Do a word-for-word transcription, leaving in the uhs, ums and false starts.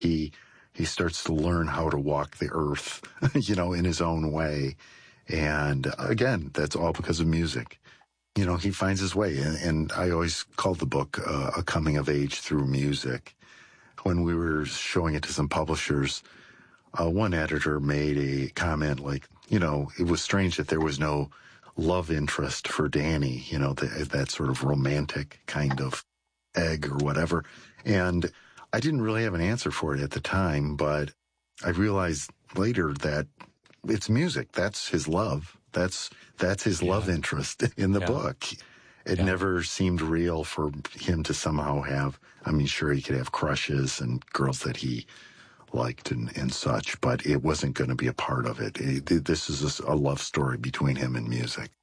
He he starts to learn how to walk the earth, you know, in his own way. And again, that's all because of music. You know, he finds his way. And, and I always called the book uh, A Coming of Age Through Music. When we were showing it to some publishers, uh, one editor made a comment like, you know, it was strange that there was no love interest for Danny, you know, the, that sort of romantic kind of egg or whatever. And I didn't really have an answer for it at the time, but I realized later that it's music. That's his love. That's that's his yeah. love interest in the yeah. book. It yeah. never seemed real for him to somehow have, I mean, sure, he could have crushes and girls that he liked and, and such, but it wasn't going to be a part of it. it. This is a love story between him and music.